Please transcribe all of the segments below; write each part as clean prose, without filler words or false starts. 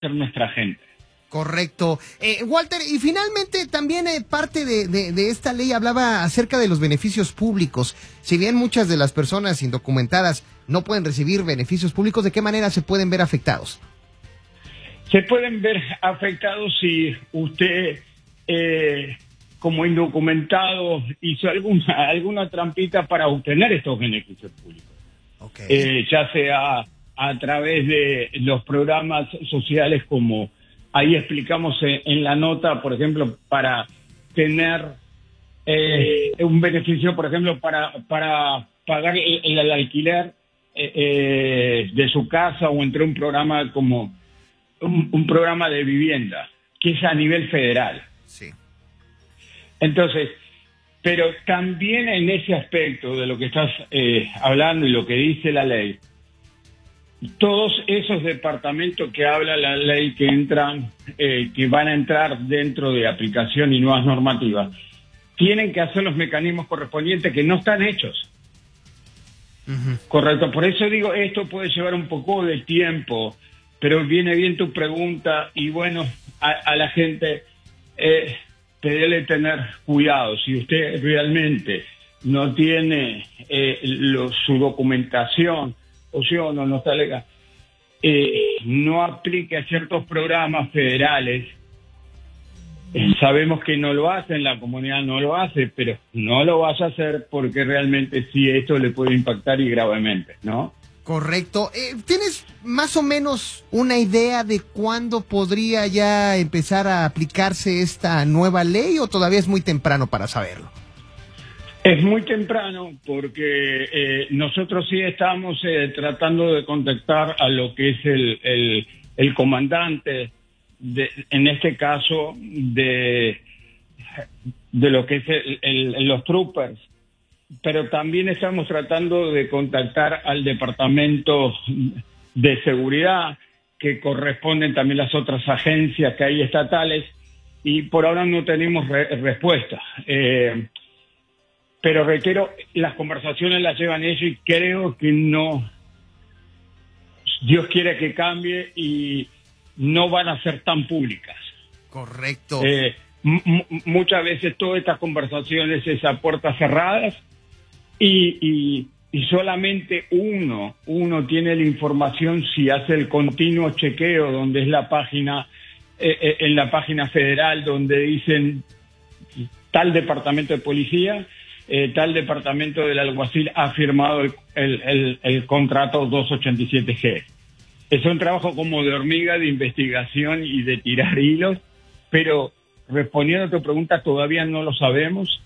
ser nuestra gente. Correcto. Walter, y finalmente también parte de esta ley hablaba acerca de los beneficios públicos. Si bien muchas de las personas indocumentadas no pueden recibir beneficios públicos, ¿de qué manera se pueden ver afectados? Se pueden ver afectados si usted, como indocumentado, hizo alguna trampita para obtener estos beneficios públicos. Okay. Ya sea a través de los programas sociales, como ahí explicamos en la nota, por ejemplo, para tener un beneficio, por ejemplo, para pagar el alquiler de su casa, o entre un programa como un programa de vivienda, que es a nivel federal. Sí. Entonces, pero también en ese aspecto de lo que estás hablando y lo que dice la ley, todos esos departamentos que habla la ley que entran, que van a entrar dentro de aplicación y nuevas normativas, tienen que hacer los mecanismos correspondientes que no están hechos. Uh-huh. Correcto. Por eso digo, esto puede llevar un poco de tiempo, pero viene bien tu pregunta, y bueno, a la gente debe tener cuidado. Si usted realmente no tiene su documentación, o si no está legal, no aplique a ciertos programas federales. Sabemos que no lo hacen, la comunidad no lo hace, pero no lo vas a hacer, porque realmente sí esto le puede impactar, y gravemente, ¿no? Correcto. ¿Tienes más o menos una idea de cuándo podría ya empezar a aplicarse esta nueva ley, o todavía es muy temprano para saberlo? Es muy temprano, porque nosotros sí estamos tratando de contactar a lo que es el comandante, en este caso, de lo que es los troopers, pero también estamos tratando de contactar al departamento de seguridad, que corresponden también las otras agencias que hay estatales, y por ahora no tenemos respuesta. Pero reitero, las conversaciones las llevan ellos, y creo que no, Dios quiere que cambie, y no van a ser tan públicas. Correcto. Muchas veces todas estas conversaciones es a puertas cerradas, y solamente uno tiene la información si hace el continuo chequeo, donde es la página, en la página federal, donde dicen tal departamento de policía, tal departamento del alguacil ha firmado el contrato 287G. Es un trabajo como de hormiga, de investigación y de tirar hilos, pero respondiendo a tu pregunta, todavía no lo sabemos.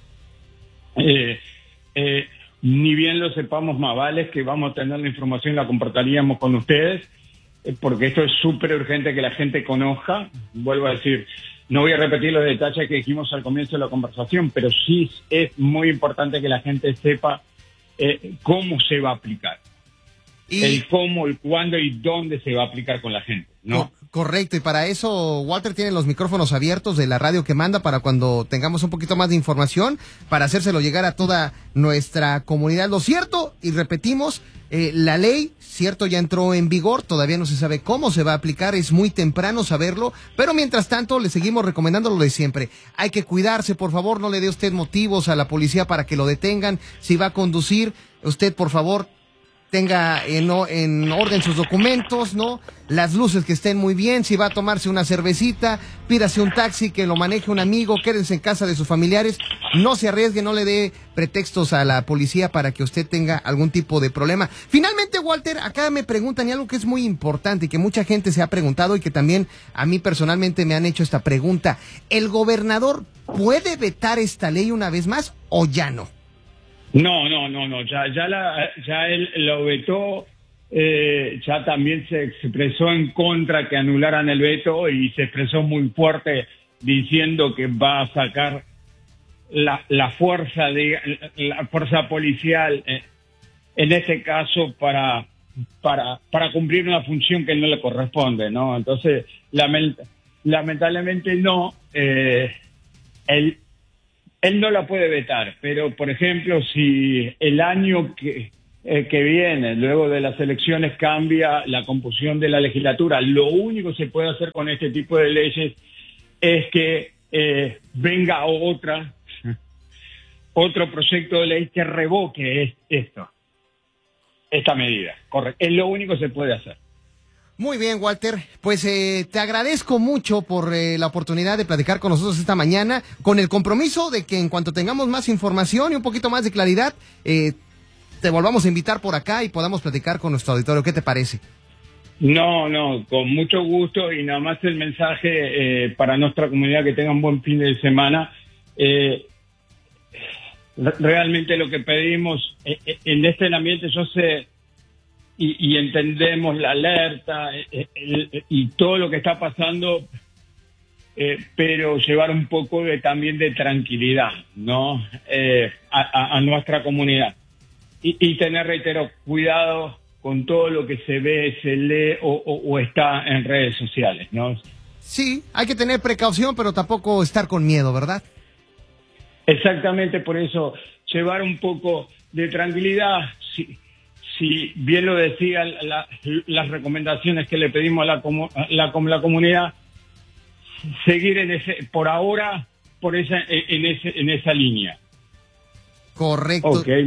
Ni bien lo sepamos, más vale que vamos a tener la información, la compartiríamos con ustedes, porque esto es súper urgente que la gente conozca. Vuelvo a decir, no voy a repetir los detalles que dijimos al comienzo de la conversación, pero sí es muy importante que la gente sepa cómo se va a aplicar. El cómo, el cuándo y dónde se va a aplicar con la gente, ¿no? Correcto, y para eso Walter tiene los micrófonos abiertos de la radio que manda, para cuando tengamos un poquito más de información, para hacérselo llegar a toda nuestra comunidad. Lo cierto, y repetimos, la ley, cierto, ya entró en vigor, todavía no se sabe cómo se va a aplicar, es muy temprano saberlo, pero mientras tanto le seguimos recomendando lo de siempre. Hay que cuidarse, por favor, no le dé usted motivos a la policía para que lo detengan. Si va a conducir, usted, por favor, tenga en orden sus documentos, ¿no? Las luces que estén muy bien. Si va a tomarse una cervecita, pídase un taxi, que lo maneje un amigo, quédense en casa de sus familiares. No se arriesgue, no le dé pretextos a la policía para que usted tenga algún tipo de problema. Finalmente, Walter, acá me preguntan, y algo que es muy importante y que mucha gente se ha preguntado, y que también a mí personalmente me han hecho esta pregunta: ¿el gobernador puede vetar esta ley una vez más o ya no? No, ya él lo vetó, ya también se expresó en contra que anularan el veto, y se expresó muy fuerte diciendo que va a sacar la fuerza policial, en este caso para cumplir una función que no le corresponde, ¿no? Entonces, lamentablemente no, él no la puede vetar, pero, por ejemplo, si el año que viene. Luego de las elecciones cambia la composición de la legislatura. Lo único que se puede hacer con este tipo de leyes es que venga otro proyecto de ley que revoque esta medida. Correcto. Es lo único que se puede hacer. Muy bien, Walter. Pues te agradezco mucho por la oportunidad de platicar con nosotros esta mañana, con el compromiso de que en cuanto tengamos más información y un poquito más de claridad, te volvamos a invitar por acá y podamos platicar con nuestro auditorio. ¿Qué te parece? No, con mucho gusto, y nada más el mensaje para nuestra comunidad, que tengan buen fin de semana. Realmente lo que pedimos en este ambiente, yo sé y entendemos la alerta y todo lo que está pasando, pero llevar un poco también de tranquilidad, ¿no? A nuestra comunidad y tener, reitero, cuidado con todo lo que se ve, se lee o está en redes sociales, ¿no? Sí, hay que tener precaución, pero tampoco estar con miedo, ¿verdad? Exactamente, por eso llevar un poco de tranquilidad. Si bien lo decían las recomendaciones que le pedimos a la comunidad, seguir por ahora en esa línea. Correcto. Okay.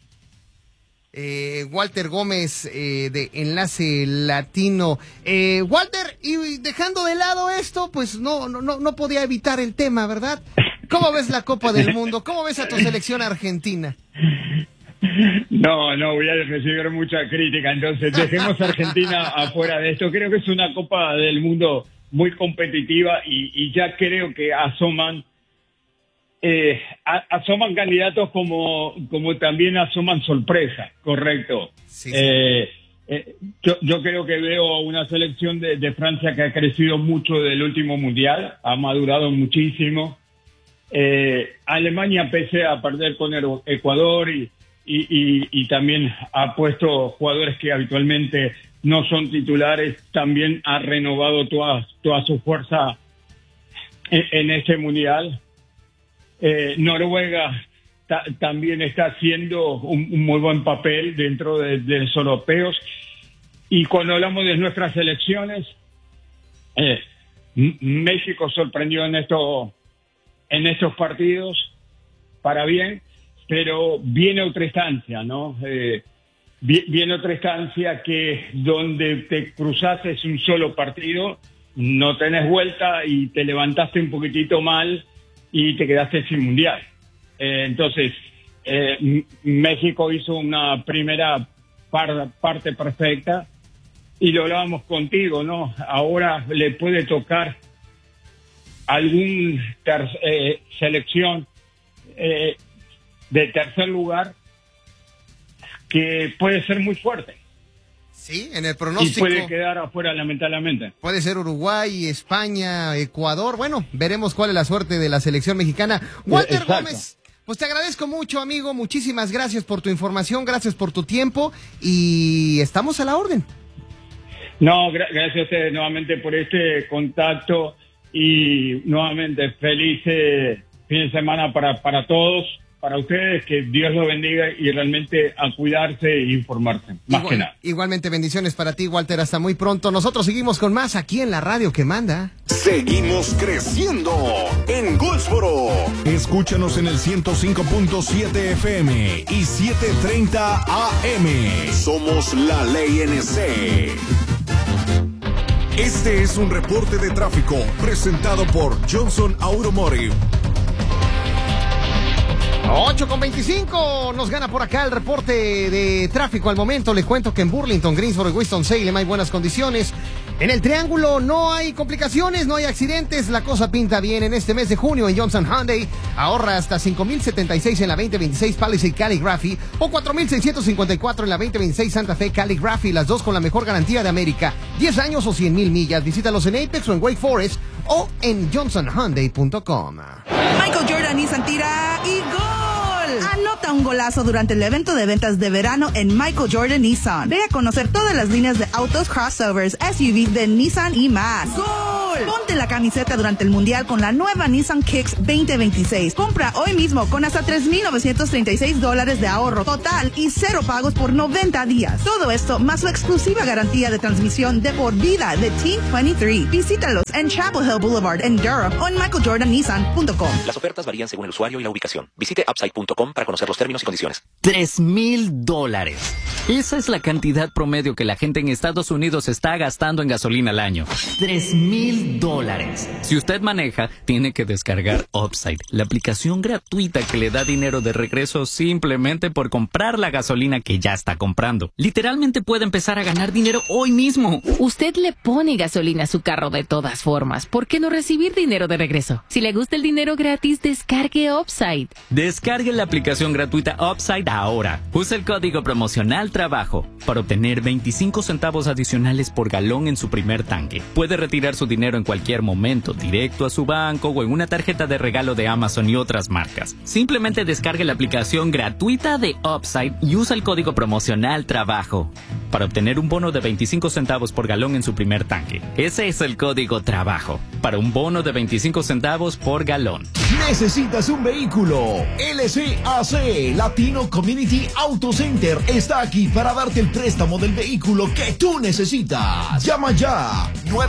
Walter Gómez, de Enlace Latino. Walter, y dejando de lado esto, pues no podía evitar el tema, ¿verdad? ¿Cómo ves la Copa del Mundo? ¿Cómo ves a tu selección argentina? No voy a recibir mucha crítica, entonces dejemos a Argentina afuera de esto. Creo que es una Copa del Mundo muy competitiva y ya creo que asoman candidatos como también asoman sorpresas, correcto. Sí. Yo creo que veo una selección de Francia que ha crecido mucho del último mundial, ha madurado muchísimo. Alemania, pese a perder con el Ecuador y también ha puesto jugadores que habitualmente no son titulares, también ha renovado toda su fuerza en este mundial. Noruega también está haciendo un muy buen papel dentro de los europeos. Y cuando hablamos de nuestras selecciones, México sorprendió en estos partidos para bien, pero viene otra instancia, ¿no? Viene otra instancia que donde te cruzas es un solo partido, no tenés vuelta y te levantaste un poquitito mal y te quedaste sin mundial. Entonces, México hizo una primera parte perfecta y lo hablábamos contigo, ¿no? Ahora le puede tocar algún selección de tercer lugar que puede ser muy fuerte. Sí, en el pronóstico. Y puede quedar afuera, lamentablemente. Puede ser Uruguay, España, Ecuador. Bueno, veremos cuál es la suerte de la selección mexicana. Walter Gómez, pues te agradezco mucho, amigo. Muchísimas gracias por tu información, gracias por tu tiempo y estamos a la orden. No, gracias a ustedes nuevamente por este contacto y nuevamente feliz fin de semana para todos. Para ustedes, que Dios los bendiga y realmente a cuidarse e informarse, más que nada. Igualmente, bendiciones para ti, Walter, hasta muy pronto. Nosotros seguimos con más aquí en la radio que manda. Seguimos creciendo en Goldsboro. Escúchanos en el 105.7 FM y 730 AM. Somos la Ley NC. Este es un reporte de tráfico presentado por Johnson Automotive. 8:25, nos gana por acá el reporte de tráfico. Al momento le cuento que en Burlington, Greensboro y Winston-Salem hay buenas condiciones. En el Triángulo no hay complicaciones, no hay accidentes, la cosa pinta bien. En este mes de junio en Johnson Hyundai ahorra hasta $5,076 en la 2026 Palisade Calligraphy o $4,654 en la 2026 Santa Fe Calligraphy, las dos con la mejor garantía de América, 10 años o 100,000 millas. Visítalos en Apex o en Wake Forest o en johnsonhyundai.com. Michael Jordan y Santira y gol. Anota un golazo durante el evento de ventas de verano en Michael Jordan Nissan. Ve a conocer todas las líneas de autos, crossovers, SUVs de Nissan y más. ¡Gol! gol. Ponte la camiseta durante el Mundial con la nueva Nissan Kicks 2026. Compra hoy mismo con hasta $3,936 de ahorro total y 0 pagos por 90 días. Todo esto más su exclusiva garantía de transmisión de por vida de Team 23. Visítalos en Chapel Hill Boulevard en Durham o en michaeljordannissan.com. Las ofertas varían según el usuario y la ubicación. Visite upside.com para conocer los términos y condiciones. $3,000. Esa es la cantidad promedio que la gente en Estados Unidos está gastando en gasolina al año. $3,000. Si usted maneja, tiene que descargar Upside, la aplicación gratuita que le da dinero de regreso simplemente por comprar la gasolina que ya está comprando. Literalmente puede empezar a ganar dinero hoy mismo. Usted le pone gasolina a su carro de todas formas. ¿Por qué no recibir dinero de regreso? Si le gusta el dinero gratis, descargue Upside. Descargue la aplicación gratuita Upside ahora. Use el código promocional TRABAJO para obtener 25 centavos adicionales por galón en su primer tanque. Puede retirar su dinero en cualquier momento, directo a su banco o en una tarjeta de regalo de Amazon y otras marcas. Simplemente descargue la aplicación gratuita de Upside y usa el código promocional TRABAJO para obtener un bono de 25 centavos por galón en su primer tanque. Ese es el código TRABAJO para un bono de 25 centavos por galón. ¿Necesitas un vehículo? LCAC, Latino Community Auto Center, está aquí para darte el préstamo del vehículo que tú necesitas. Llama ya,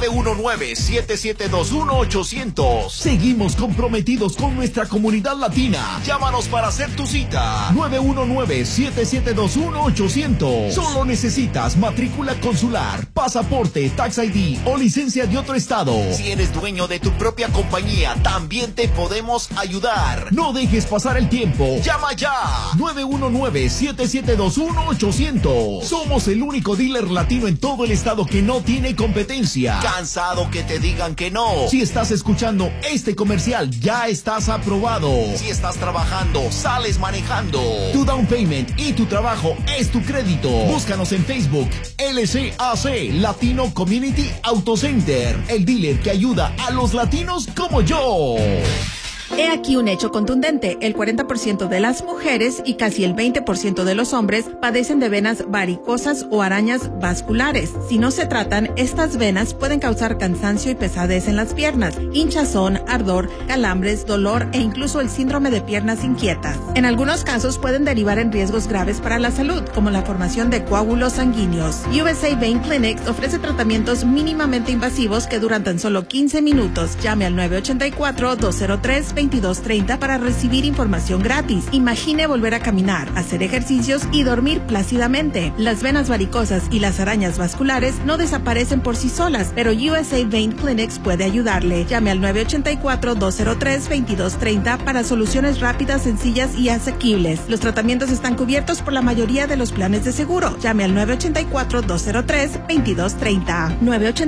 919-7721-800. Seguimos comprometidos con nuestra comunidad latina. Llámanos para hacer tu cita. 919-7721-800. Solo necesitas matrícula consular, pasaporte, tax ID o licencia de otro estado. Si eres dueño de tu propia compañía, también te podemos ayudar. No dejes pasar el tiempo. Llama ya. 919-7721-800. Somos el único dealer latino en todo el estado que no tiene competencia. ¿Cansado que te digan que no? Si estás escuchando este comercial, ya estás aprobado. Si estás trabajando, sales manejando. Tu down payment y tu trabajo es tu crédito. Búscanos en Facebook. LCAC, Latino Community Auto Center. El dealer que ayuda a los latinos como yo. He aquí un hecho contundente. El 40% de las mujeres y casi el 20% de los hombres padecen de venas varicosas o arañas vasculares. Si no se tratan, estas venas pueden causar cansancio y pesadez en las piernas, hinchazón, ardor, calambres, dolor e incluso el síndrome de piernas inquietas. En algunos casos pueden derivar en riesgos graves para la salud, como la formación de coágulos sanguíneos. USA Vein Clinics ofrece tratamientos mínimamente invasivos que duran tan solo 15 minutos. Llame al 984-203-2230 para recibir información gratis. Imagine volver a caminar, hacer ejercicios y dormir plácidamente. Las venas varicosas y las arañas vasculares no desaparecen por sí solas, pero USA Vein Clinics puede ayudarle. Llame al 984-203-2230 para soluciones rápidas, sencillas y asequibles. Los tratamientos están cubiertos por la mayoría de los planes de seguro. Llame al 984-203-2230.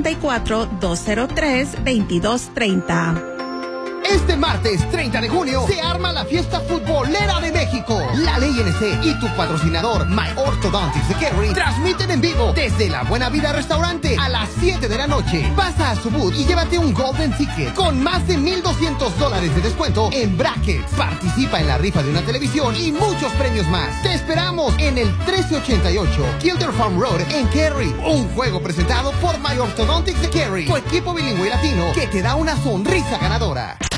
984-203-2230. Este martes 30 de junio se arma la fiesta futbolera de México. La Ley NC y tu patrocinador My Orthodontics de Kerry transmiten en vivo desde La Buena Vida Restaurante a las 7 de la noche. Pasa a su booth y llévate un Golden Ticket con más de $1,200 de descuento en brackets. Participa en la rifa de una televisión y muchos premios más. Te esperamos en el 1388 Kilder Farm Road en Kerry. Un juego presentado por My Orthodontics de Kerry, tu equipo bilingüe latino que te da una sonrisa ganadora.